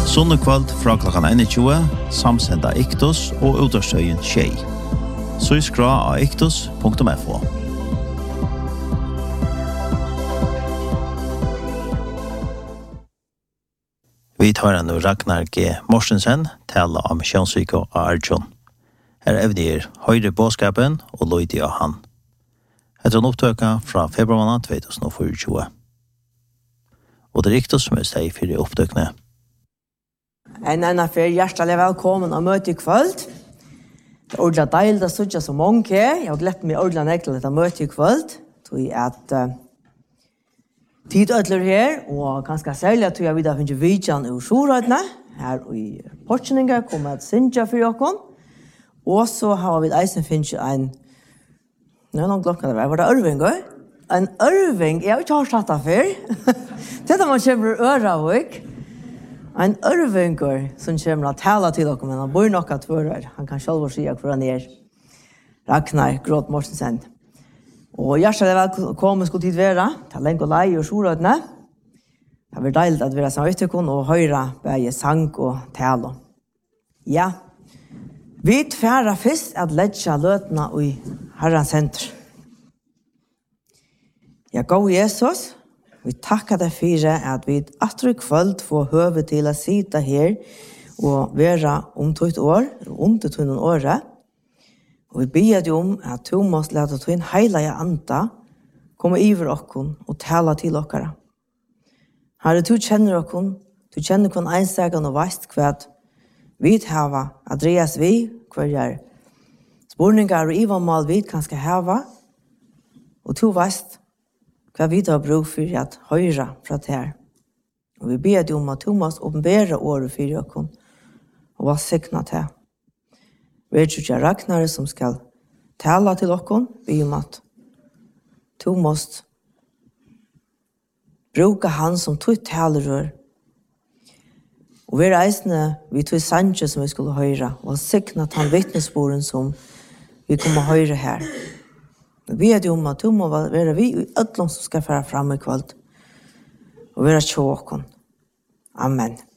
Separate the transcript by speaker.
Speaker 1: Sunnekvöld fra klokkan 21, samsenda Iktus og utårstøyen Tjei. Så skra av iktus.fo. Vi tar nu Ragnar G. Morsensen tala om kjønnssyke og Arjun. Her evner høyre båskapen og løyde av han. Etter en opptøka fra februar 2024. Og det er Iktus som steg for opptøkene.
Speaker 2: En affär hjertelig velkommen og møte I kvöld. Det er ordentlig deilig å sitte så mange. Jeg har gledt meg ordentlig til dette møte I kvöld. Tror jeg at tid ødler her, og ganske særlig at jeg videre finner vidjan I Sjorøydene. Her I Portseninger kommer et synja for dere. Og så har vi eisen finner en, nå er noen klokken det var det Ørving også? En Ørving, jeg har ikke hørt dette før. Dette man kommer øre av ikke. En Ørvinger som kommer å tale til dere, men han bor nok at fører. Han kan selv si hvor han Ragnar Gråt Morsensen. Og hjertelig velkommen skulle tid være til lenge og leie og Sjorøydene. Det var deilig at vi er sammen utekon og høre begge sang og tale. Ja, vi tværer først at ledge løtene I Herrens senter. Ja, gå Jesus. Vi tackar deg for at vi etter kvöld får høve til å sitte her og være om 2 år, under 2 året. Og vi ber deg om at du måtte lade din heilige anda komme over oss og tale til dere. Herre, du kjenner oss, du kjenner hvem ensagen og veist hva vi har, Andreas vi, hva spurninger og ivamål vi kan skal hava, og du veist hva vi tar bruk for at høyre fra det her. Og vi ber deg om at du måtte åpenbære året for dere og være sikna til. Vi tror Ragnar som skal tale til dere, vi om at du måtte bruke han som du taler. Og vi reisende, vi tog sanje som vi skulle høre, og sikna til han vittnesboren som vi kommer høre her. Vi er om at du må være vi I ødlom som skal føre frem I kveld og være tjåkon. Amen.